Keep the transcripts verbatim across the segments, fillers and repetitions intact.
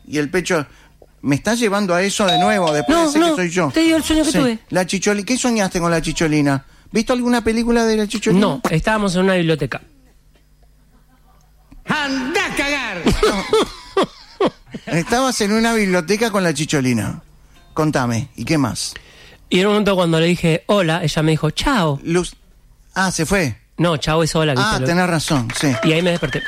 y el pecho... ¿Me estás llevando a eso de nuevo después no, de decir no, que soy yo? te digo el sueño que sí. tuve. La chicholina. ¿Qué soñaste con la chicholina? ¿Viste alguna película de la chicholina? No, estábamos en una biblioteca. ¡Anda a cagar! No. Estabas en una biblioteca con la chicholina. Contame, ¿y qué más? Y en un momento cuando le dije hola, ella me dijo chao. Luz... Ah, ¿se fue? No, chao es hola. ¿viste? Ah, tenés razón, sí. Y ahí me desperté.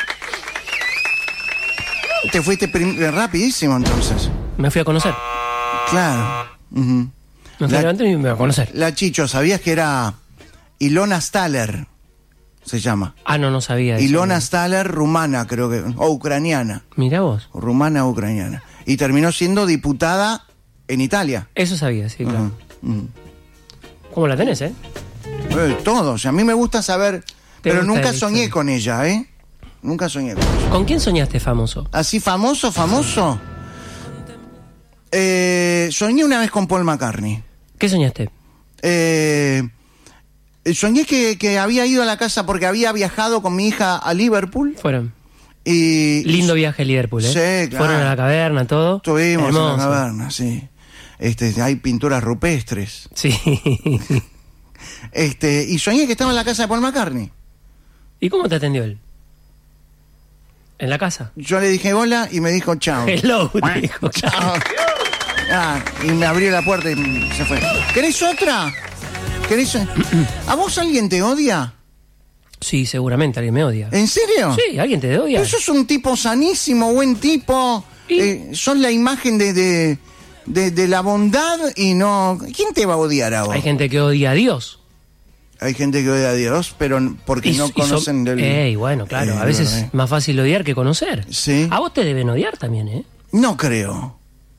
Te fuiste prim... rapidísimo entonces. Me fui a conocer. Claro. Uh-huh. Me fui la... a levantar y me fui a conocer. La Chicho, ¿sabías que era Ilona Staller? Se llama. Ah, no, no sabía eso. Ilona Staller, rumana, creo que, o ucraniana. Mirá vos. Rumana o ucraniana. Y terminó siendo diputada en Italia. Eso sabía, sí, claro. Uh-huh. Uh-huh. ¿Cómo la tenés, eh? Eh, todos. A mí me gusta saber, pero gusta nunca el- soñé sí. con ella, ¿eh? Nunca soñé con ella. ¿Con quién soñaste famoso? ¿Así famoso, famoso? Eh, soñé una vez con Paul McCartney. ¿Qué soñaste? Eh, soñé que, que había ido a la casa porque había viajado con mi hija a Liverpool. Fueron. Y, Lindo viaje a Liverpool, ¿eh? Sí, claro. Fueron a la caverna, todo. Estuvimos Hermoso. en la caverna, sí. Este, hay pinturas rupestres. Sí. Este, y soñé que estaba en la casa de Paul McCartney. ¿Y cómo te atendió él? ¿En la casa? Yo le dije hola y me dijo chao. Hello, te dijo. Chao. Ah, y me abrió la puerta y se fue. ¿Querés otra? ¿Querés? ¿A vos alguien te odia? Sí, seguramente alguien me odia. ¿En serio? Sí, alguien te odia. Pero sos un tipo sanísimo, buen tipo. ¿Y? Eh, son la imagen de, de, de, de la bondad y no... ¿Quién te va a odiar a vos? Hay gente que odia a Dios. Hay gente que odia a Dios, pero porque Y- no y conocen... son- del... Ey, bueno, claro, Eh, a veces verdad, es más fácil odiar que conocer. Sí. A vos te deben odiar también, ¿eh? No creo.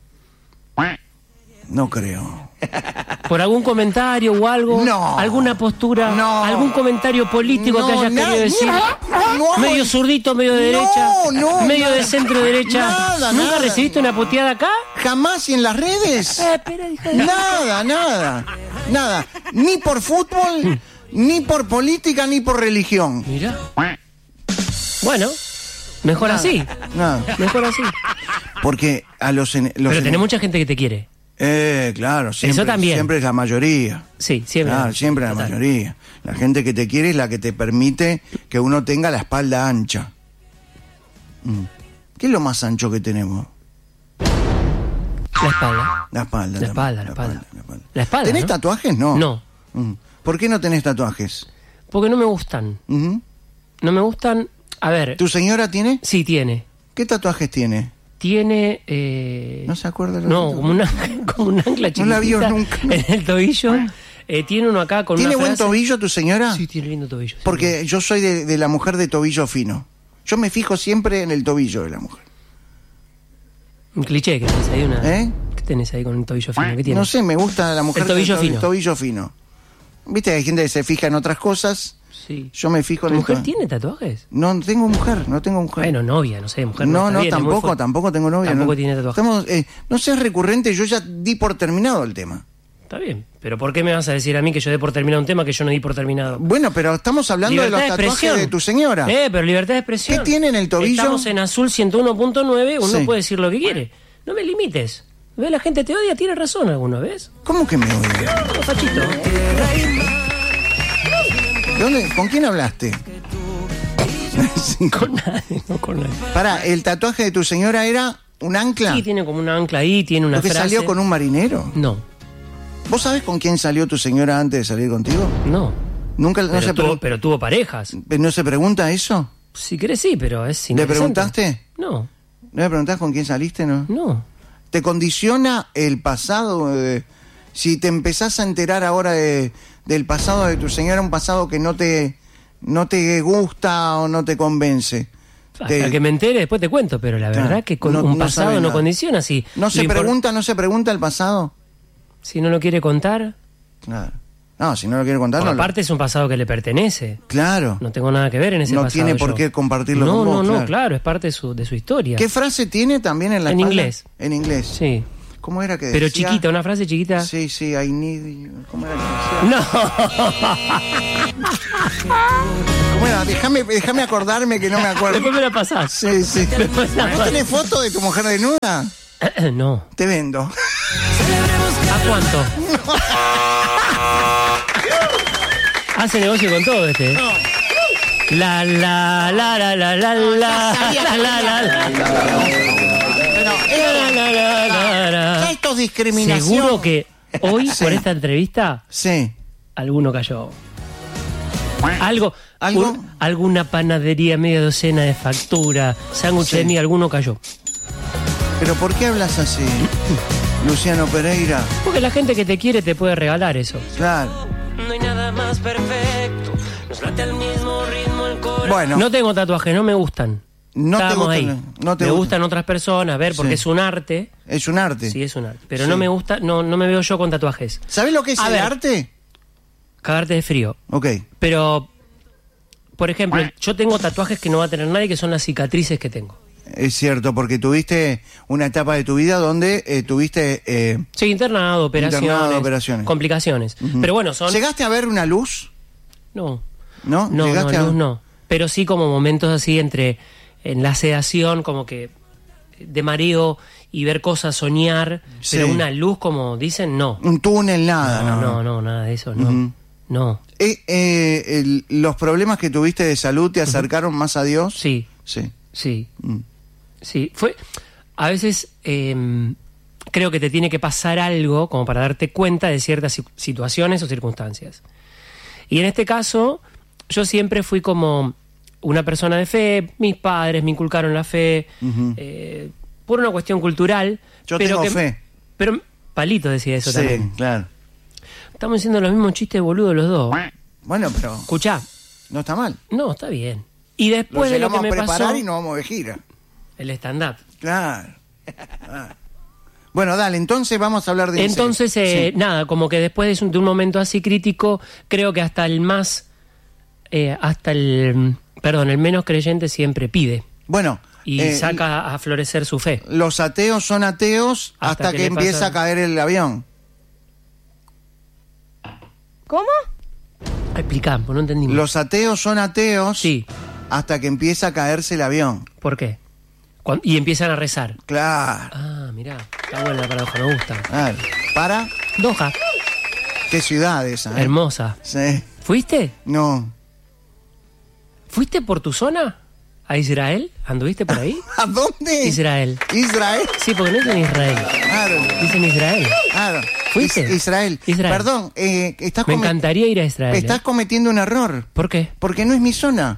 No creo. Por algún comentario o algo, No. alguna postura, No. algún comentario político No, que hayas na- querido decir. no, medio zurdito, medio de no, derecha, no, medio nada. de centro derecha. Nada, ¿Nunca nada. recibiste una puteada acá? Jamás y en las redes. Eh, espera, hija de- Nada, nada. Nada. Ni por fútbol, ni por política, ni por religión. Mira. Bueno, mejor Nada. así. Nada. Mejor así. Porque a los... en- los Pero en- tenés mucha gente que te quiere. Eh, claro, siempre, Eso también. siempre es la mayoría. Sí, siempre. Claro, siempre la Total. mayoría. La gente que te quiere es la que te permite que uno tenga la espalda ancha. Mm. ¿Qué es lo más ancho que tenemos? La espalda. La espalda. La espalda, la espalda. la espalda. La espalda, ¿Tenés ¿no? tatuajes? No. No, Mm. ¿Por qué no tenés tatuajes? porque no me gustan. Ujú. No me gustan. A ver, ¿Tu señora tiene? sí tiene. ¿Qué tatuajes tiene? Tiene. Eh... ¿No se acuerda de los No, tatuajes? como una, como un ancla chiquitita No la vio nunca. en el tobillo. Eh, tiene uno acá con ¿Tiene una buen frase- tobillo tu señora? Sí, tiene lindo tobillo. sí. Porque yo soy de, de la mujer de tobillo fino. Yo me fijo siempre en el tobillo de la mujer. Un cliché que tenés ahí. Una... ¿Eh? ¿Qué tenés ahí con el tobillo fino? ¿Qué tiene? No sé, me gusta la mujer El tobillo del fino. tobillo fino. Viste, hay gente que se fija en otras cosas. Sí. Yo me fijo ¿Tu en el mujer to- tiene tatuajes? No tengo mujer, no tengo mujer. Bueno, novia, no sé, mujer. no, está no, bien, es muy tampoco, fuerte. tampoco tengo novia. Tampoco no. tiene tatuajes. Estamos, eh, no seas recurrente, yo ya di por terminado el tema. Está bien. Pero ¿por qué me vas a decir a mí que yo dé por terminado un tema que yo no di por terminado? Bueno, pero estamos hablando de los Libertad de tatuajes expresión. de tu señora. Eh, pero libertad de expresión. ¿Qué tiene en el tobillo? Estamos en Azul ciento uno punto nueve, uno Sí. puede decir lo que quiere. No me limites. ¿Ves? La gente te odia, tiene razón alguno, ¿ves? ¿Cómo que me odia? No, fachito. ¿Dónde, ¿Con quién hablaste? Sí. Con nadie, no con nadie. Pará, ¿el tatuaje de tu señora era un ancla? Sí, tiene como una ancla ahí, tiene una ¿Lo que frase. salió con un marinero? No, ¿Vos sabés con quién salió tu señora antes de salir contigo? no. Nunca no Pero, se, tuvo, pregun- pero tuvo parejas. ¿No se pregunta eso? Si querés sí, pero es ¿Le interesante. preguntaste? No, ¿No le preguntás con quién saliste, no? no. ¿Te condiciona el pasado? eh, si te empezás a enterar ahora de, del pasado de tu señora, un pasado que no te, no te gusta o no te convence. Hasta Te- que me entere después te cuento, pero la Claro, verdad que con no- un no pasado sabe no, nada. condiciona. Si, ¿No se lo impor- pregunta, no se pregunta el pasado? Si no lo quiere contar, Claro. No, si no lo quiere contar, por no lo- aparte es un pasado que le pertenece. Claro. No tengo nada que ver en ese No pasado. tiene por yo. qué compartirlo no, con vos, No, no, claro. no, claro, es parte de su, de su historia. ¿Qué frase tiene también en la En espalda? inglés. En inglés. Sí, ¿Cómo era que pero decía? chiquita, una frase chiquita. Sí, sí, I need... ¿Cómo era que decía? No, ¿Cómo Bueno, déjame déjame acordarme que no me acuerdo. Después me la pasás. Sí, sí. Después la ¿No pasás. tenés foto de tu mujer desnuda? No. Te vendo. ¿A cuánto? Hace negocio con todo este. ¿eh? La la la la la la la la la la la. Pero, La, la, la, la, la. ya esto es discriminación. Seguro que hoy, Sí. por esta entrevista, Sí. alguno cayó. Algo, ¿Algo? un- alguna panadería, media docena de factura, sándwich Sí. de mí, alguno cayó. Pero ¿por qué hablas así, Luciano Pereira? Porque la gente que te quiere te puede regalar eso. Claro. No hay nada más perfecto. Nos late al mismo ritmo el corazón. Bueno, No tengo tatuajes, no me gustan. no te Estábamos gustan. ahí. No te me gustan. gustan otras personas, ver, porque Sí. es un arte. Es un arte. Sí, es un arte. Pero Sí. no me gusta, no, no me veo yo con tatuajes. ¿Sabés lo que es A el ver. arte? Cagarte de frío. Ok. Pero, por ejemplo, yo tengo tatuajes que no va a tener nadie, que son las cicatrices que tengo. Es cierto, porque tuviste una etapa de tu vida donde eh, tuviste... eh, Sí, internado, operaciones, Internado, operaciones. complicaciones. Pero bueno, son... ¿Llegaste a ver una luz? No, ¿No? no, no, ¿Llegaste a... luz no. Pero sí como momentos así entre, en la sedación, como que de mareo y ver cosas, soñar. Sí. Pero una luz, como dicen, no. Un túnel, nada, No, no. no, no, nada de eso, no. Ujú. No, Eh, eh, el- ¿Los problemas que tuviste de salud te acercaron más a Dios? sí, Sí. sí. Mm. Sí, fue. A veces eh, creo que te tiene que pasar algo como para darte cuenta de ciertas si- situaciones o circunstancias. Y en este caso, yo siempre fui como una persona de fe, mis padres me inculcaron la fe, Ujú. eh, por una cuestión cultural. Yo pero tengo que- fe. Pero Palito decía eso Sí, también. claro. Estamos diciendo los mismos chistes boludos los dos. Bueno, pero Escuchá, no está mal. no, está bien. Y Lo después de lo llegamos que a me preparar pasó, y nos vamos de gira. el stand-up. Claro. Ah. Bueno, dale, entonces vamos a hablar de... Entonces, eh, Sí. nada, como que después de un, de un momento así crítico, creo que hasta el más, eh, hasta el, perdón, el menos creyente siempre pide Bueno, y eh, saca a florecer su fe. los ateos son ateos hasta, Hasta que, que le empieza pasa- a caer el avión. ¿Cómo? Explicá, pues no entendimos. Los ateos son ateos Sí, hasta que empieza a caerse el avión. ¿por qué? Cuan- y empiezan a rezar. Claro. Ah, mirá, está buena la paradoja, me gusta. claro. ¿Para? Doha, ¿Qué ciudad esa? eh? hermosa. Sí. ¿Fuiste? No. ¿Fuiste por tu zona? ¿A Israel? ¿Anduviste por ahí? ¿A dónde? Israel. Israel. Sí, porque no dicen Israel, Claro. dicen Israel. Claro. ¿Fuiste? Is- Israel. Israel. Perdón, eh, estás, Me come- encantaría ir a Israel. estás ¿eh? cometiendo un error. ¿Por qué? Porque no es mi zona.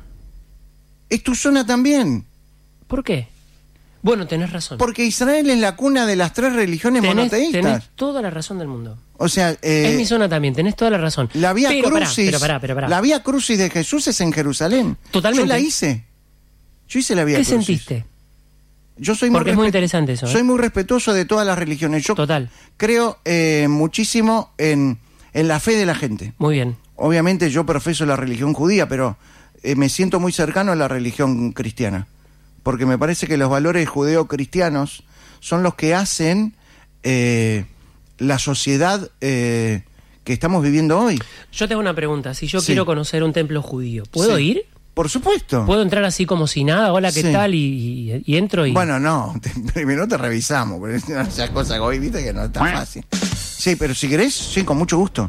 Es tu zona también. ¿Por qué? Bueno, tenés razón. Porque Israel es la cuna de las tres religiones tenés, monoteístas. tenés toda la razón del mundo. O sea, eh, es mi zona también, tenés toda la razón. la vía pero pará, crucis, pero pará, pero pará. la vía crucis de Jesús es en Jerusalén. Totalmente. Yo la hice. Yo hice la vía ¿Qué crucis. sentiste? Yo soy Porque es muy respe- interesante eso, ¿eh? Soy muy respetuoso de todas las religiones. Yo Total. creo eh, muchísimo en, en la fe de la gente. Muy bien. Obviamente yo profeso la religión judía, pero eh, me siento muy cercano a la religión cristiana. Porque me parece que los valores judeo-cristianos son los que hacen eh, la sociedad eh, que estamos viviendo hoy. Yo te hago una pregunta. Si yo Sí. quiero conocer un templo judío, ¿puedo Sí. ir? Por supuesto. ¿Puedo entrar así como si nada? Hola, ¿qué Sí. tal? Y, y- y entro y... Bueno, no, te- primero te revisamos, porque es una esas cosas que hoy viste que no es tan fácil. Sí, pero si querés, sí, con mucho gusto.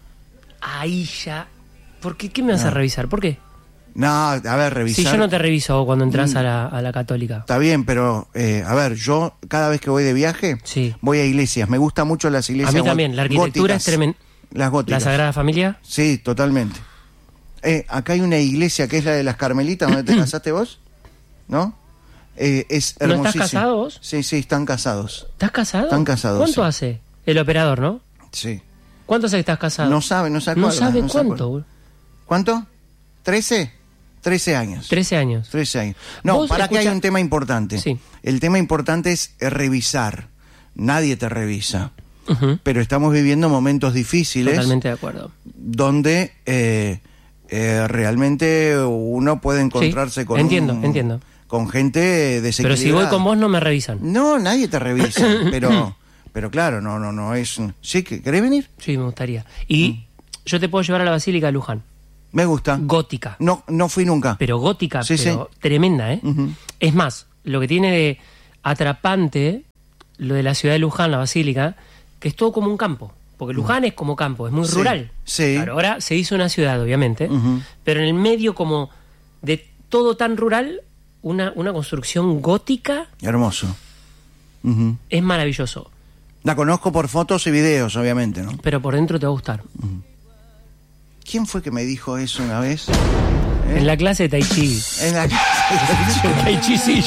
Ahí ya... ¿Por qué? ¿Qué me vas a No. revisar? ¿Por qué? No, a ver, revisar. Si yo no te reviso cuando entras Mm. a, la, a la católica. Está bien, pero eh, a ver, yo cada vez que voy de viaje, Sí. voy a iglesias. Me gustan mucho las A iglesias mí góticas. también, la arquitectura es tremenda. Las ¿La góticas. Sagrada Familia? Sí, totalmente. Eh, acá hay una iglesia que es la de las Carmelitas, donde te casaste vos, ¿no? Eh, es ¿No estás hermosísima. casado vos? Sí, sí, están casados. ¿Estás casado? Están casados, ¿Cuánto sí. hace? El operador, ¿no? Sí. ¿Cuánto hace que estás casado? No sabe, no se No acuerda. sabe no se cuánto. acuerda. boludo. ¿Cuánto? ¿Trece? Trece años. Trece años. Trece años. No, Vos para que hay escucha- un tema importante. Sí. El tema importante es eh, revisar. Nadie te revisa. Ujú. Pero estamos viviendo momentos difíciles Totalmente de acuerdo. donde eh, eh, realmente uno puede encontrarse Sí, con entiendo, un- entiendo. con gente Pero desequilibrada. si voy con vos no me revisan. No, nadie te revisa, pero pero claro, no no no es. Sí, ¿querés venir? Sí, me gustaría. Y Mm. yo te puedo llevar a la Basílica de Luján. Me gusta. Gótica. No, no fui nunca. Pero gótica, Sí, pero sí. tremenda, ¿eh? Ujú. Es más, lo que tiene de atrapante lo de la ciudad de Luján, la basílica, que es todo como un campo. Porque Luján es como campo, es muy Sí, rural. sí. Claro, ahora se hizo una ciudad, obviamente, Ujú. pero en el medio como de todo tan rural, una, una construcción gótica Hermoso. Ujú. es maravilloso. La conozco por fotos y videos, obviamente, ¿no? Pero por dentro te va a gustar. ¿Quién fue que me dijo eso una vez? ¿Eh? En la clase de Tai Chi. En la... Tai Chi sí.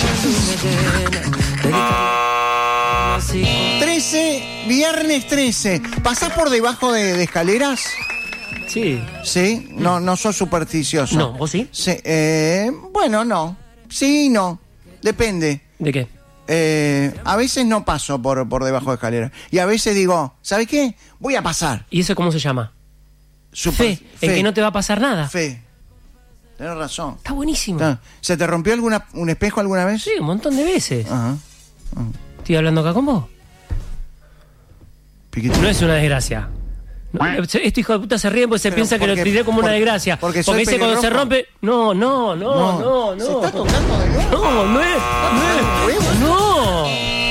trece, viernes trece. ¿Pasás por debajo de, de escaleras? Sí. ¿Sí? No, no sos supersticioso. No, ¿vos sí? Sí, eh, bueno, no. Sí y no. Depende. ¿De qué? Eh, a veces no paso por, por debajo de escaleras. Y a veces digo, ¿sabes qué? Voy a pasar. ¿Y eso cómo se llama? Super- Fe, en que no te va a pasar nada. Fe. Tenés razón. Está buenísimo. Está- ¿Se te rompió alguna, un espejo alguna vez? Sí, un montón de veces. Ajá. Estoy hablando acá con vos. Piquete. No es una desgracia. No, este hijo de puta se ríe porque se Pero piensa que lo porque- tiré como una porque- desgracia. porque soy dice cuando se pelirrojo. rompe. No, no, no, no, no. ¿Se está tocando de nuevo? No, no es. No es. No.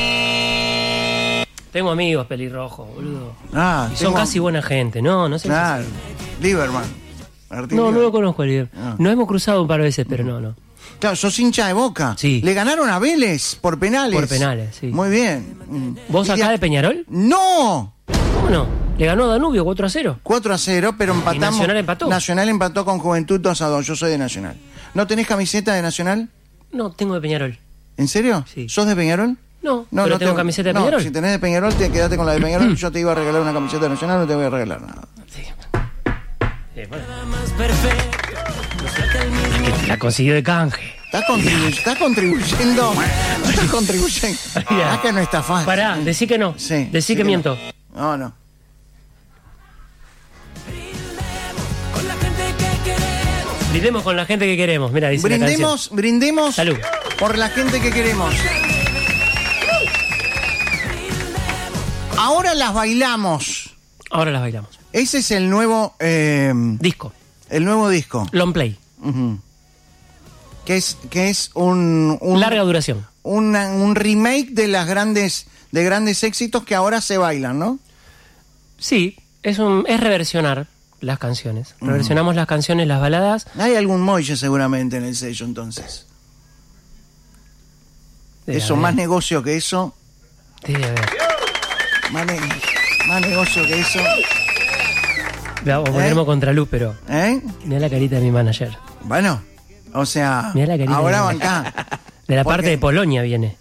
Tengo amigos pelirrojos, boludo. Ah, Y son tengo- casi buena gente. No, no sé. Claro. Lieberman. Martín No, no Lieberman. lo conozco, líder. Ah. Nos hemos cruzado un par de veces, pero no, no. Claro, sos hincha de Boca. Sí. Le ganaron a Vélez por penales. Por penales, sí. Muy bien. Mm. ¿Vos Y acá de- de Peñarol? ¡No! ¿Cómo no? Le ganó a Danubio cuatro a cero. cuatro a cero, pero empatamos. Nacional empató. Nacional empató con Juventud dos a dos. Yo soy de Nacional. ¿No tenés camiseta de Nacional? No, tengo de Peñarol. ¿En serio? Sí. ¿Sos de Peñarol? No, pero tengo camiseta de no, Peñarol. Si tenés de Peñarol, te quedate con la de Peñarol. Yo te iba a regalar una camiseta de Nacional, no te voy a regalar nada. Sí. Sí, bueno. La consiguió de canje. ¿Estás, contribu- estás contribuyendo? ¿Estás contribuyendo? Ya. Acá no está fácil. Pará, decí que no. Sí, Decí sí que que miento. No, no. Brindemos con la gente que queremos. Mira, dice la Brindemos, brindemos Salud. por la gente que queremos. Ahora las bailamos. canción. Ahora las bailamos. Ese es el nuevo, eh, Disco. el nuevo disco. Long play. Ujú. Que es, que es un, un, Larga duración. una- un remake de las grandes, de grandes éxitos que ahora se bailan, ¿no? Sí, es, un, es reversionar las canciones. Reversionamos las canciones, las baladas. Hay algún molle seguramente en el sello entonces. Debe Eso, haber, más negocio que eso. debe haber. Más, ne- más negocio que eso. Vamos a ponernos contra luz, pero ¿Eh? mira la carita de mi manager. Bueno, o sea, Mirá la carita ahora de- bancá. De la ¿Por parte qué? de Polonia viene.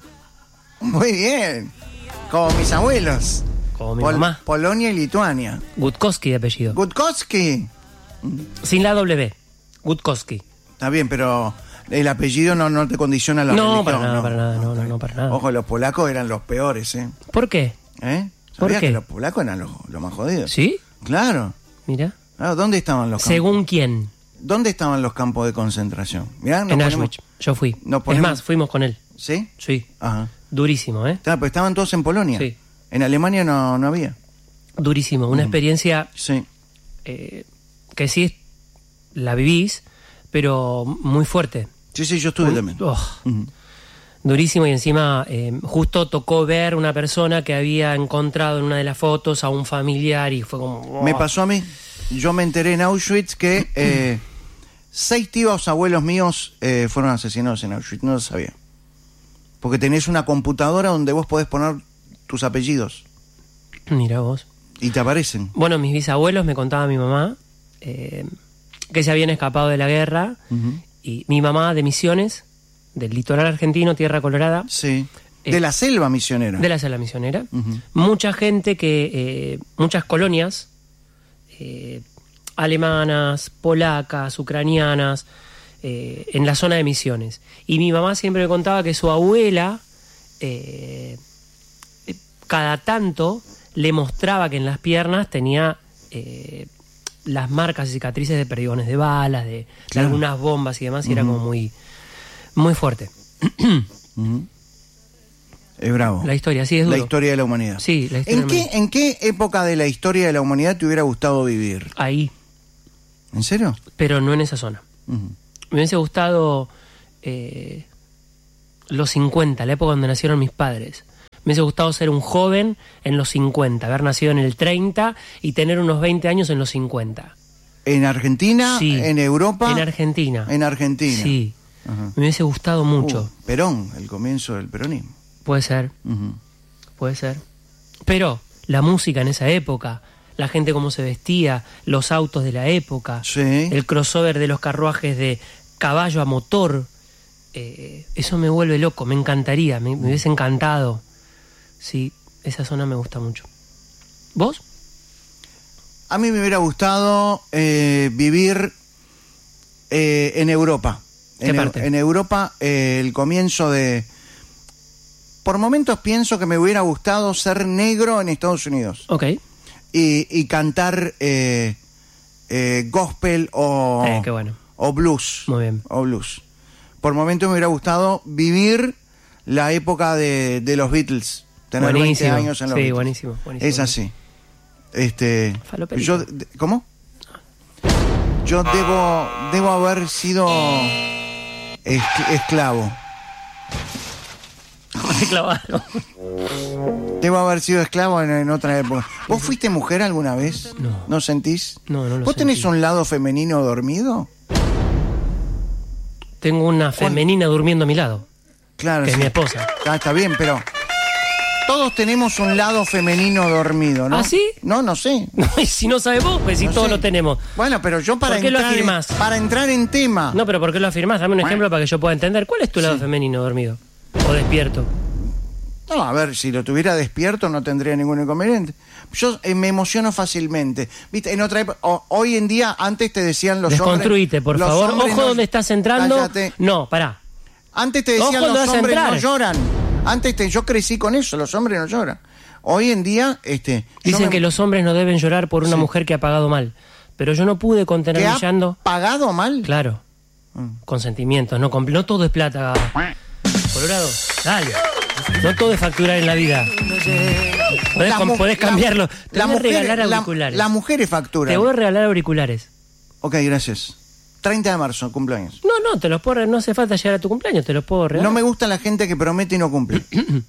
Muy bien. Como mis abuelos. Como mi Pol- mamá. Polonia y Lituania. Gutkowski de apellido. Gutkowski. Sin la W. Gutkowski. Está bien, pero el apellido no, no te condiciona la No, religión. para nada, para nada, no, no, no, para nada. Ojo, los polacos eran los peores, ¿eh? ¿Por qué? ¿Eh? ¿Por ¿Sabías qué? que los polacos eran los, los más jodidos? ¿Sí? Claro. Mira. Claro, ¿dónde estaban los campos? ¿Según quién? ¿Dónde estaban los campos de concentración? Mirá, nos En ponemos- Auschwitz. Yo fui. nos Es ponemos- más, fuimos con él. ¿Sí? Sí. Ajá. Durísimo, ¿eh? Claro, pues estaban todos en Polonia. Sí. En Alemania no, no había. Durísimo. Una experiencia Sí. eh, que sí es- la vivís, pero muy fuerte. Sí, sí, yo estuve también. Oh, Ujú. durísimo, y encima eh, justo tocó ver una persona que había encontrado en una de las fotos a un familiar y fue como... oh. Me pasó a mí. Yo me enteré en Auschwitz que eh, seis tíos abuelos míos eh, fueron asesinados en Auschwitz. No lo sabía. Porque tenés una computadora donde vos podés poner tus apellidos Mira vos. y te aparecen. Bueno, mis bisabuelos, me contaba mi mamá, eh, que se habían escapado de la guerra, Ujú. y mi mamá de Misiones, del litoral argentino, Tierra Colorada, Sí. Eh, De la selva misionera. de la selva misionera. Ujú. Mucha gente que, eh, muchas colonias, eh, alemanas, polacas, ucranianas, eh, en la zona de Misiones. Y mi mamá siempre me contaba que su abuela, eh, eh, cada tanto, le mostraba que en las piernas tenía eh, las marcas y cicatrices de perdigones de balas, de, de Claro. algunas bombas y demás, y era como muy, muy fuerte. Ujú. Es bravo. La historia, sí, es duro. La historia de la humanidad. Sí, la historia ¿En de la qué, ¿En qué época de la historia de la humanidad te hubiera gustado vivir? Ahí. ¿En serio? pero no en esa zona. Uh-huh. Me hubiese gustado eh, los cincuenta, la época donde nacieron mis padres. Me hubiese gustado ser un joven en los cincuenta, haber nacido en el treinta y tener unos veinte años en los cincuenta. ¿En Argentina? Sí. ¿En Europa? En Argentina. En Argentina. Sí. Ajá. Me hubiese gustado mucho. Uh, Perón, el comienzo del peronismo. Puede ser, Uh-huh. puede ser. Pero la música en esa época, la gente cómo se vestía, los autos de la época, Sí. el crossover de los carruajes de caballo a motor, eh, eso me vuelve loco, me encantaría, me, me hubiese encantado. Sí, esa zona me gusta mucho. ¿Vos? A mí me hubiera gustado eh, vivir eh, en Europa. ¿Qué en, parte? En Europa, eh, el comienzo de... Por momentos pienso que me hubiera gustado ser negro en Estados Unidos. Ok. Y, y cantar eh, eh, gospel o, Eh, qué bueno. o blues. Muy bien. O blues. Por momentos me hubiera gustado vivir la época de, de los Beatles. Tener Buenísimo. veinte años en los Sí, Beatles. buenísimo, buenísimo. Es así. Este, Faloperito. yo, de- ¿Cómo? Yo debo, debo haber sido es- esclavo. Me clavaron. Debo haber sido esclavo en, en otra época. ¿Vos fuiste mujer alguna vez? No. ¿No sentís? No, no lo ¿Vos tenés sentí. un lado femenino dormido? Tengo una femenina durmiendo a mi lado, Claro. que es sí. mi esposa. Ah, está bien, pero todos tenemos un lado femenino dormido, ¿no? ¿Ah, sí? No, no sé. Y si no sabes vos, pues si No todos sé. lo tenemos. Bueno, pero yo para ¿Por qué lo entrar en- afirmás? para entrar en tema. No, pero ¿por qué lo afirmás? Dame un ejemplo para que yo pueda entender. ¿Cuál es tu lado Sí. femenino dormido? O despierto. No, a ver, si lo tuviera despierto no tendría ningún inconveniente. Yo eh, me emociono fácilmente. ¿Viste? En otra época, o- hoy en día, antes te decían los Desconstruite, hombres... por los favor. hombres Ojo no- donde estás entrando. Cállate. No, pará. Antes te decían Ojo donde los vas a hombres no entrar. lloran. Antes te, yo crecí con eso, los hombres no lloran. Hoy en día, este... yo Dicen me- que los hombres no deben llorar por una Sí. mujer que ha pagado mal. Pero yo no pude ¿Que contener ha mi llanto. pagado mal? Claro. Mm. Con sentimientos. No, con- no todo es plata. Colorado, dale. No todo es facturar en la vida. Podés, La com- mu- podés la- cambiarlo. Te la voy a mujer- regalar la- auriculares. Las mujeres facturan. Te voy a regalar auriculares. Ok, gracias. treinta de marzo, cumpleaños. No, no, te los puedo re- no hace falta llegar a tu cumpleaños, te los puedo regalar. No me gusta la gente que promete y no cumple.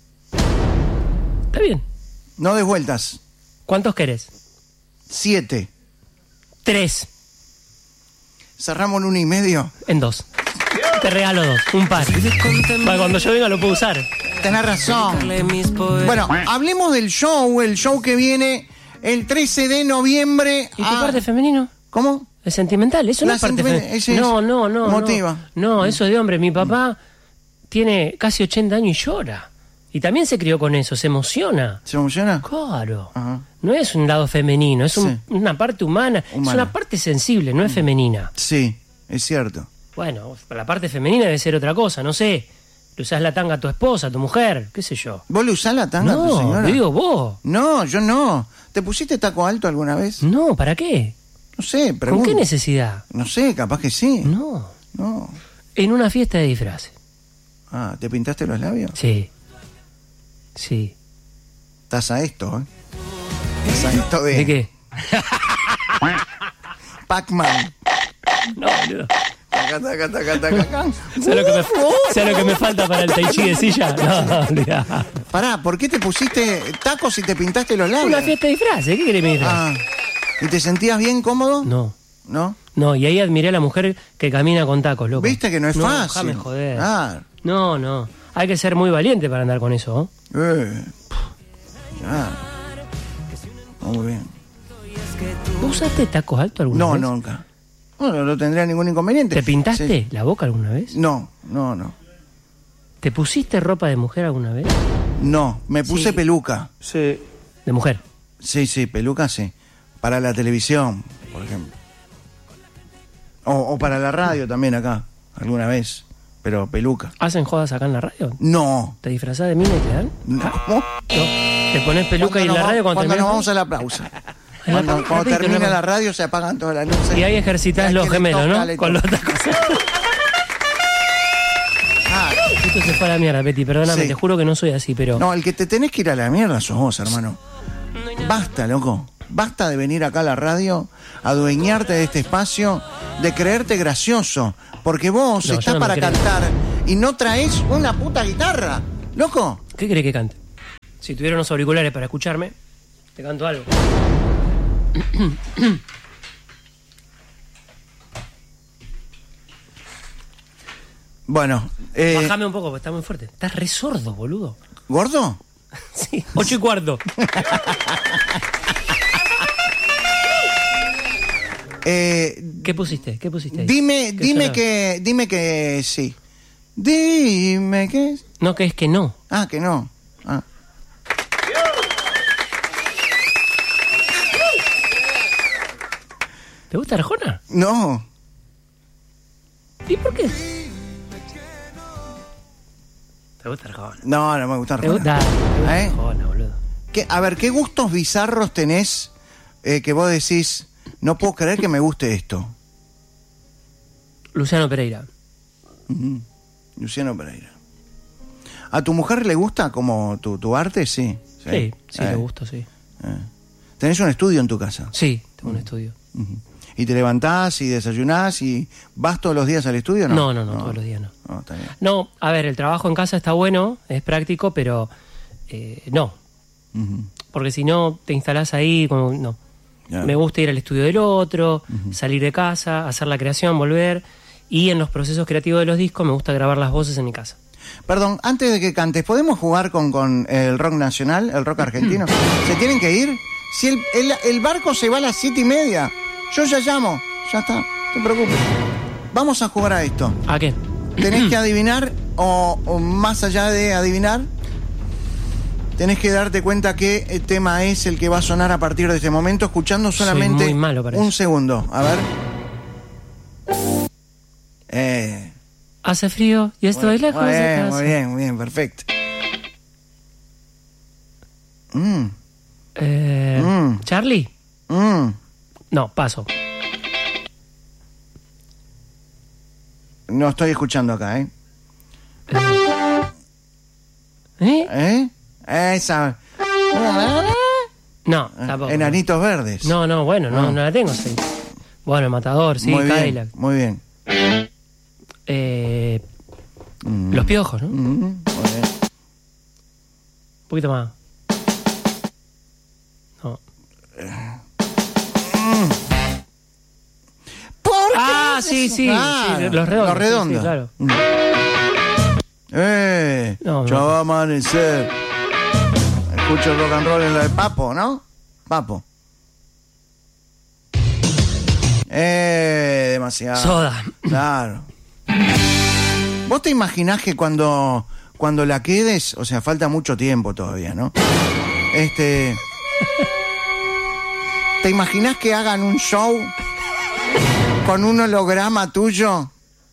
Está bien. No des vueltas. ¿Cuántos querés? Siete. Tres. Cerramos en uno y medio. En dos. Te regalo dos, un par. Para cuando yo venga lo puedo usar. Tenés razón. Bueno, hablemos del show, el show que viene el trece de noviembre. ¿Y tu a- parte femenino? ¿Cómo? Es sentimental, eso no La es parte sentimen- femenina. ese es No, no, no. emotiva. No, no, eso es de hombre. Mi papá tiene casi ochenta años y llora. Y también se crió con eso, se emociona. ¿Se emociona? Claro. Ajá. No es un lado femenino, es un- Sí. una parte humana. Humana. Es una parte sensible, no es femenina. Sí, es cierto. Bueno, la parte femenina debe ser otra cosa, no sé. Le usás la tanga a tu esposa, a tu mujer, qué sé yo. ¿Vos le usás la tanga a tu No, señora? le digo vos. No, yo no. ¿Te pusiste taco alto alguna vez? No, ¿para qué? No sé, ¿Con pregunto. qué necesidad? No sé, capaz que sí. No. No. En una fiesta de disfraces. Ah, ¿te pintaste los labios? Sí. Sí. Estás a esto, ¿eh? Estás a esto de... ¿De qué? Pac-Man. No, boludo. Taca, taca, taca, taca, taca. ¿Sabes lo, que me, ¿Sabes lo que me falta para el tai chi de silla? No, olvidá. Pará, ¿por qué te pusiste tacos y te pintaste los labios? Una fiesta de disfraces, ¿qué querés mi disfraz? Ah, ¿y te sentías bien cómodo? No. ¿No? No, y ahí admiré a la mujer que camina con tacos, loco. ¿Viste que no es fácil? Déjame joder. Ah, No, no. Hay que ser muy valiente para andar con eso, ¿eh? eh. Ah. Muy bien. ¿Vos usaste tacos altos alguna No, vez? nunca. No, no tendría ningún inconveniente. ¿Te pintaste Sí. la boca alguna vez? No, no, no. ¿Te pusiste ropa de mujer alguna vez? No, me puse Sí. peluca. Sí. ¿De mujer? Sí, sí, peluca sí. Para la televisión, por ejemplo. O, o para la radio también acá, alguna vez. Pero peluca. ¿Hacen jodas acá en la radio? No. ¿Te disfrazás de mina y te dan? No. ¿No? ¿Te pones peluca y en nos la va- radio cuando, cuando nos terminas? vamos a la pausa. En la Cuando, pausa, cuando repite, termina una- la radio se apagan todas las luces. Y ahí ejercitas Hay los que le gemelos, toca, ¿no? le Con los toca. tacos. Ah, Esto se fue a la mierda, Betty, perdóname, Sí. te juro que no soy así, pero... no, el que te tenés que ir a la mierda sos vos, hermano. Basta, loco. basta de venir acá a la radio, adueñarte de este espacio, de creerte gracioso, porque vos No, yo estás no me para creo. cantar y no traes una puta guitarra, loco. ¿Qué querés que cante? Si tuviera unos auriculares para escucharme, te canto algo. Bueno, eh, Bájame un poco, porque está muy fuerte. Estás re sordo, boludo. ¿gordo? Sí, ocho y cuarto. Eh, ¿Qué pusiste? ¿Qué pusiste ahí? dime, ¿Qué dime sonaba? que, dime que sí. Dime que... No, que es que no. Ah, que no. Ah. ¿Te gusta Arjona? No. ¿Y por qué? ¿Te gusta Arjona? No, no me gusta ¿Te Arjona. gusta, te gusta ¿Eh? Arjona, boludo? ¿Qué- a ver, ¿qué gustos bizarros tenés eh, que vos decís, no puedo creer que me guste esto? Luciano Pereira. Ujú. Luciano Pereira. ¿A tu mujer le gusta como tu, tu arte? Sí. Sí, sí, Eh, le gusta, sí. eh. ¿Tenés un estudio en tu casa? Sí, tengo un estudio. Ujú. ¿Y te levantás y desayunás y vas todos los días al estudio? No, no, no, todos los días no. No, está bien. No, a ver, el trabajo en casa está bueno, es práctico, pero eh, no. Ujú. Porque si no, te instalás ahí, como, no. Ya. Me gusta ir al estudio del otro, salir de casa, hacer la creación, volver. Y en los procesos creativos de los discos me gusta grabar las voces en mi casa. Perdón, antes de que cantes, ¿podemos jugar con, con el rock nacional, el rock argentino? ¿Se tienen que ir? Si el, el, el barco se va a las siete y media, yo ya llamo. Ya está, no te preocupes. Vamos a jugar a esto. ¿A qué? Tenés que adivinar, o, o más allá de adivinar, tenés que darte cuenta qué eh, tema es el que va a sonar a partir de este momento, escuchando solamente muy malo para un eso. segundo. A ver. Eh, Hace frío y estoy muy lejos de bien, casa. muy bien, muy bien, perfecto. Mm, Eh, Mm. ¿Charlie? mm. No, paso. No estoy escuchando acá, ¿eh? ¿Eh? ¿Eh? Esa. No, tampoco. Enanitos verdes. No, no, bueno, no, Ah. no la tengo. Sí. Bueno, el Matador, sí, muy Cadillac. bien, muy bien. Eh, Mm. Los Piojos, ¿no? Mm, Un muy bien. poquito más. No. ¿Por qué Ah, haces sí, eso? sí, Claro, sí, los redondos. Los redondos. sí, sí, claro. Mm. Eh, No, ya no. va a amanecer. Escucho rock and roll en la de Papo, ¿no? Papo. Eh, demasiado. Soda. Claro. ¿Vos te imaginás que cuando, cuando la quedes, o sea, falta mucho tiempo todavía, ¿no? Este. ¿Te imaginás que hagan un show con un holograma tuyo?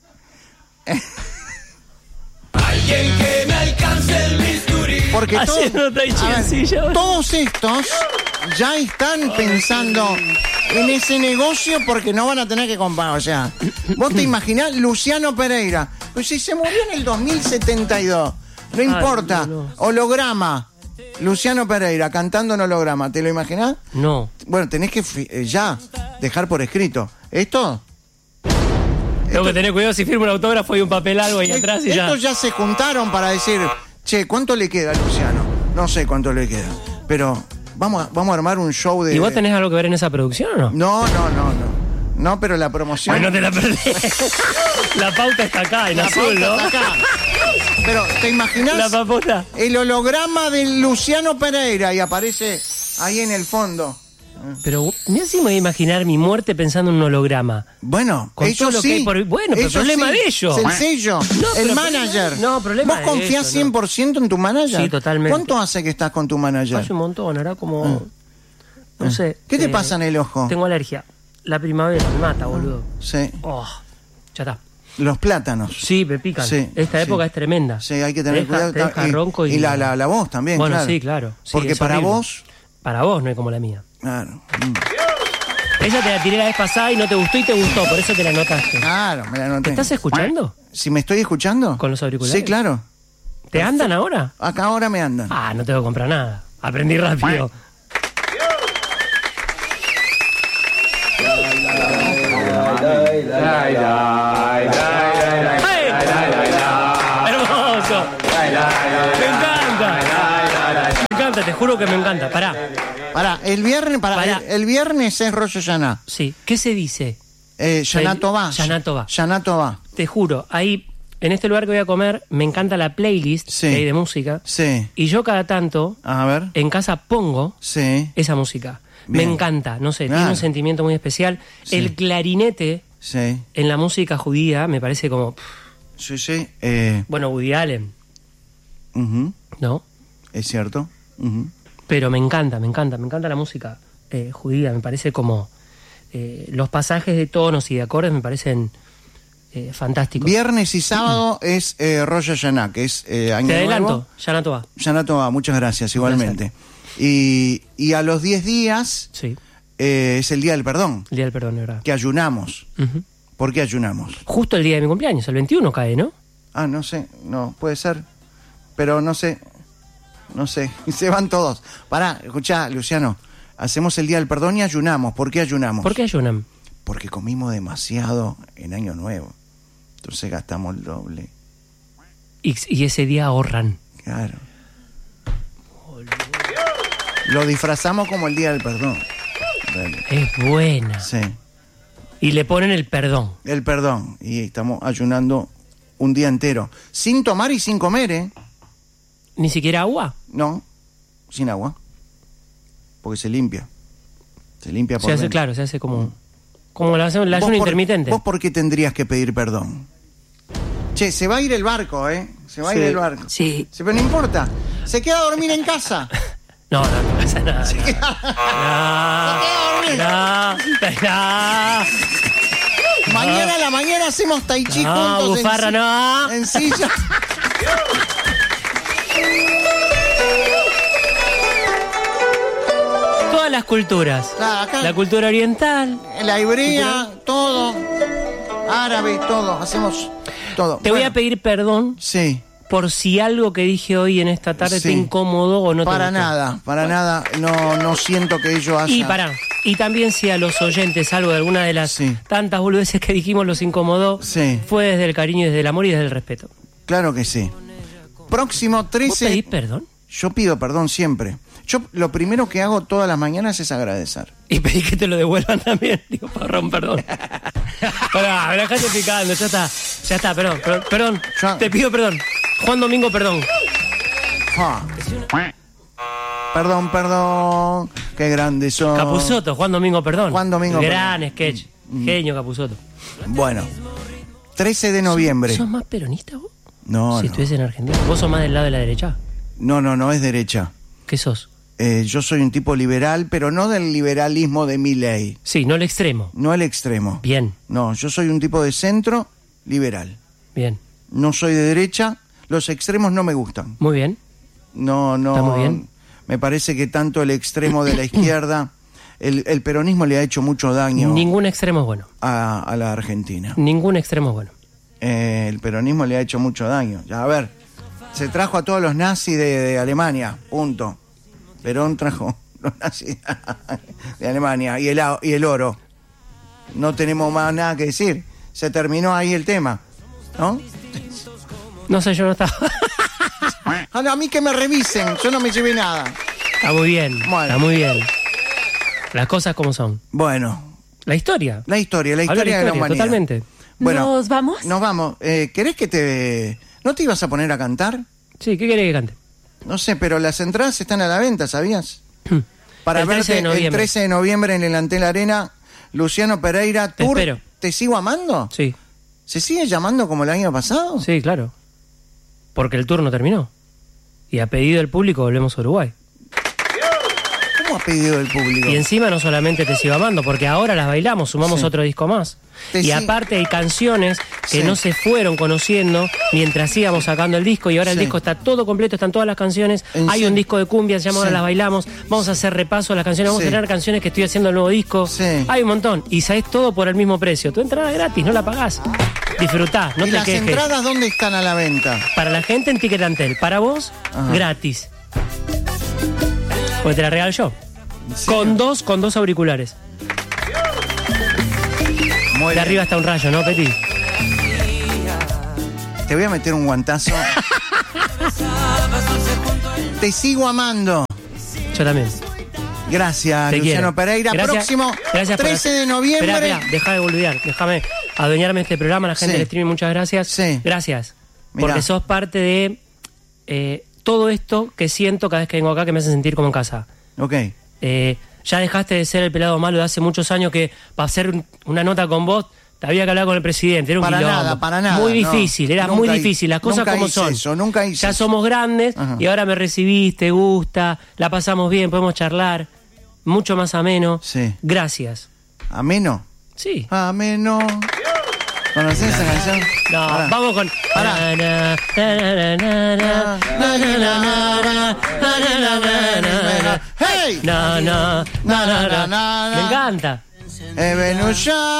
Alguien que me alcance el bisturí. Porque todos, Haciendo tai chi a ver, en silla. todos estos ya están pensando en ese negocio porque no van a tener que comprar. O sea, vos te imaginás Luciano Pereira. Pues si se murió en el dos mil setenta y dos, no importa. no, no. Holograma. Luciano Pereira cantando en holograma. ¿Te lo imaginás? No. Bueno, tenés que fi- eh, ya dejar por escrito. Esto. Tengo que tener cuidado si firmo un autógrafo y un papel algo ahí atrás y ya. Estos ya se juntaron para decir, che, ¿cuánto le queda a Luciano? No sé cuánto le queda. Pero vamos a, vamos a armar un show de. ¿Y vos tenés algo que ver en esa producción o no? No, no, no, no. No, pero la promoción. Ay, no te la perdés. La pauta está acá, en La azul, pauta ¿no? está acá. Pero, ¿te imaginas La papota. el holograma de Luciano Pereira y aparece ahí en el fondo? Pero mira si me voy a imaginar mi muerte pensando en un holograma. Bueno, Con ellos todo lo que sí. hay por- bueno, pero Ellos problema sí. de ellos. Es el sello, No, el pero manager. problema- no, problema ¿Vos de confías ellos, no. cien por ciento en tu manager? Sí, totalmente. ¿Cuánto hace que estás con tu manager? Hace un montón, hará como... No sé. ¿Qué te eh, pasa en el ojo? Tengo alergia. La primavera me mata, boludo. Sí. Oh, ya está. Los plátanos. Sí, me pican. Sí, Esta sí. época es tremenda. Sí, hay que Te tener deja- cuidado. te deja y, ronco y, y la, la, la voz también, Bueno, claro. sí, claro. Sí, Porque es para horrible. vos, Para vos no es como la mía. claro. mm, Ella te la tiré la vez pasada y no te gustó y te gustó, por eso te la notaste. Claro, me la anoté. ¿Estás escuchando? Si me estoy escuchando. ¿Con los auriculares? Sí, claro. ¿Te andan ahora? Acá ahora me andan. Ah, no tengo que comprar nada. Aprendí rápido. ¡Hermoso! ¡Me encanta! Me encanta, te juro que me encanta. Pará. Pará, el viernes, pará, Pará. El, el viernes es Rosh Hashanah. Sí. ¿Qué se dice? Eh, Shana Tová. Shana Tová. Shana Tová. Te juro, ahí, en este lugar que voy a comer, me encanta la playlist Sí. que hay de música. Sí. Y yo cada tanto, A ver. en casa pongo Sí. esa música. Bien. Me encanta, no sé, Claro. tiene un sentimiento muy especial. Sí. El clarinete Sí. en la música judía me parece como, pff, Sí, sí. Eh, bueno, Woody Allen, ujú, ¿no? es cierto. Ujú. Pero me encanta, me encanta, me encanta la música eh, judía, me parece como eh, los pasajes de tonos y de acordes me parecen eh, fantásticos. Viernes y sábado es eh, Rosh Hashanah, que es eh, Año Te Nuevo. adelanto, Shana Tová. Shana Tová, muchas gracias, igualmente. Y, y a los diez días Sí, eh, es el Día del Perdón, el día del perdón, de verdad. que ayunamos. Ujú. ¿Por qué ayunamos? Justo el día de mi cumpleaños, el veintiuno cae, ¿no? Ah, no sé, no, puede ser. Pero no sé, no sé, se van todos. Pará, escuchá, Luciano, hacemos el Día del Perdón y ayunamos. ¿Por qué ayunamos? ¿Por qué ayunan? Porque comimos demasiado en Año Nuevo. Entonces gastamos el doble. Y, y ese día ahorran. Claro. Lo disfrazamos como el Día del Perdón. Dale. Es buena. Sí, Y le ponen el perdón. el perdón. Y estamos ayunando un día entero. Sin tomar y sin comer, ¿eh? Ni siquiera agua. No, sin agua. Porque se limpia. Se limpia por Se hace, dentro. claro, se hace como, como el ayuno ¿Vos por- intermitente. ¿Vos por qué tendrías que pedir perdón? Che, se va a ir el barco, ¿eh? Se va Sí. a ir el barco. Sí. Sí, pero no importa. Se queda a dormir en casa. No, no, no pasa nada. Se no. queda- No, no, no. Mañana a la mañana hacemos tai chi No, juntos. bufarra, en, si- no. en silla. Todas las culturas. Ah, acá. La cultura oriental. La hebrea, todo. Árabe, todo. Hacemos todo. Te voy Bueno, a pedir perdón Sí. por si algo que dije hoy en esta tarde Sí. te incomodó o no te Para gustó. nada, para nada. No, no siento que ello haya... Y pará. Y también si a los oyentes algo de alguna de las Sí. tantas boludeces que dijimos los incomodó, Sí. fue desde el cariño y desde el amor y desde el respeto. Claro que sí. Próximo ¿Vos trece... pedís perdón? Yo pido perdón siempre. Yo lo primero que hago todas las mañanas es agradecer. Y pedí que te lo devuelvan también. Digo, perdón, perdón. Pará, me dejaste picando, ya está. Ya está, perdón, perdón. perdón. Yo- Te pido perdón. Juan Domingo, perdón. Ah. Perdón, perdón. Qué grande son. Capusotto, Juan Domingo, perdón. Juan Domingo, Gran perdón. sketch. Genio Capusotto. Bueno. trece de noviembre. ¿Sos más peronista vos? No, si no. estuviese en Argentina. ¿Vos sos más del lado de la derecha? No, no, no es derecha. ¿Qué sos? Eh, yo soy un tipo liberal, pero no del liberalismo de Milei. Sí, no el extremo. No el extremo. Bien, No, yo soy un tipo de centro liberal. bien. No soy de derecha. Los extremos no me gustan. Muy bien. No, no. Está muy bien. Me parece que tanto el extremo de la izquierda, el, el peronismo le ha hecho mucho daño Ningún extremo es bueno. a, a la Argentina. Ningún extremo es bueno. Eh, el peronismo le ha hecho mucho daño. Ya, a ver, se trajo a todos los nazis de, de Alemania, punto. Perón trajo los nazis de Alemania y el, a- y el oro. No tenemos más nada que decir. Se terminó ahí el tema, ¿no? No sé, yo no estaba. Ah, no, a mí que me revisen, yo no me llevé nada. Está muy bien. Bueno. Está muy bien. Las cosas como son. Bueno, La historia. la historia, la Habla historia, de la humanidad. Totalmente. Bueno, ¿Nos vamos? Nos vamos. Eh, ¿Querés que te... ¿No te ibas a poner a cantar? Sí, ¿qué querés que cante? No sé, pero las entradas están a la venta, ¿sabías? Para El trece verte de noviembre. el trece de noviembre en el Antel Arena, Luciano Pereira, Te Tour. espero. ¿Te sigo amando? Sí, ¿Se sigue llamando como el año pasado? sí, claro. Porque el tour no terminó. Y a pedido del público volvemos a Uruguay. ¿Cómo ha pedido el público? Y encima no solamente te sigo amando, porque ahora las bailamos, sumamos Sí. otro disco más. Te y si- aparte hay canciones que Sí. no se fueron conociendo mientras íbamos sacando el disco y ahora el Sí. disco está todo completo, están todas las canciones. ¿En Hay serio? un disco de cumbia, se llama Ahora Sí. las bailamos. Vamos a hacer repaso a las canciones, vamos Sí. a tener canciones que estoy haciendo el nuevo disco. Sí. Hay un montón. Y sabés todo por el mismo precio. Tu entrada es gratis, no la pagás. Disfrutá, no ¿Y te las quejes. entradas dónde están a la venta? Para la gente en Ticket Antel, para vos, Ajá. gratis. Pues te la regalo yo. ¿En serio? Con dos, con dos auriculares. Muy de bien. arriba está un rayo, ¿no, Peti? Te voy a meter un guantazo. Te sigo amando. Yo también. Gracias, Te Luciano quiero. Pereira. Gracias- Próximo gracias por- trece de noviembre. Espera, espera, deja de boludear. Déjame adueñarme de este programa. La gente Sí. del streaming, muchas gracias. Sí. Gracias. Mirá. Porque sos parte de eh, todo esto que siento cada vez que vengo acá, que me hace sentir como en casa. Ok. Eh, ya dejaste de ser el pelado malo de hace muchos años que para hacer un- una nota con vos te había que hablar con el presidente. Era un Para quilombo. nada, para nada, Muy no. difícil, era Nunca muy hi- difícil. Las cosas nunca como hice son. eso, nunca hice ya eso. somos grandes Ajá. y ahora me recibís, te gusta, la pasamos bien, podemos charlar. Mucho más ameno. Sí. Gracias. Ameno. Sí. Ameno. ¿Conocés esa canción? No, Pará. vamos con. Pará. Na, na, na, na, na, na, na, na, na, na, na, na, na, na. ¡Hey! Na, na, na, na, na. Na, na. Me encanta. Ebenu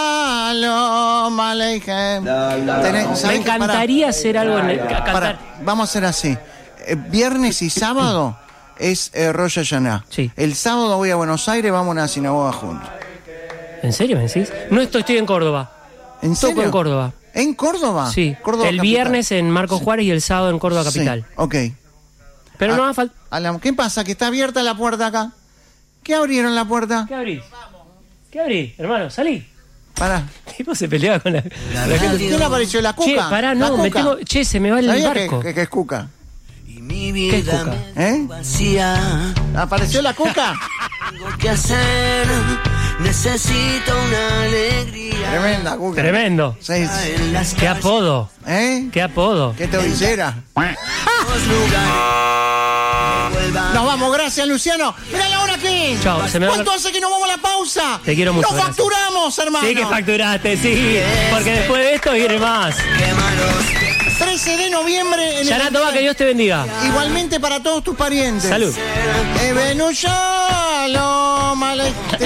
Shalom Aleichem. Tenés- Me ¿sabés qué? Pará. encantaría hacer algo en el, ca- cantar. Pará, vamos a hacer así. Eh, viernes y sábado es eh, Rosh Hashanah. Sí. El sábado voy a Buenos Aires, vamos a una sinagoga juntos. ¿En serio me decís? No estoy, estoy en Córdoba. ¿En Toco serio? en Córdoba. ¿En Córdoba? Sí. Córdoba el capital. viernes en Marcos Juárez y el sábado en Córdoba Sí, capital. ok. Pero Ah, no hace falta. a la- ¿Qué pasa? ¿Que está abierta la puerta acá? ¿Qué abrieron la puerta? ¿Qué abrís? ¿Qué abrís, hermano? Salí. Pará. El tipo se peleaba con la, con la gente. ¿Quién apareció? ¿La Cuca? Che, pará, ¿La no, me Cuca? tengo. Che, se me va el ¿Sabías barco. que, que- que es Cuca? Y mi ¿Qué es vida Cuca? me ¿Eh? vacía. ¿Apareció la Cuca? Tengo que hacer, necesito una alegría. Tremenda Cuca. Tremendo. Sí, sí. En las ¿Qué calles, apodo? ¿Eh? ¿Qué apodo? ¿Qué te oyera? los lugares. Vuelva. Nos vamos, gracias Luciano. Mirá la hora que es. Chao, se me va ¿Cuánto la- hace que nos vamos a la pausa? Te quiero mucho, Nos gracias. facturamos, hermano. Sí que facturaste, sí. Porque después de esto viene más. Quémanos. trece de noviembre. En el Yarato va, que Dios te bendiga. Igualmente para todos tus parientes. Salud. Ebenu Shalom Aleichem.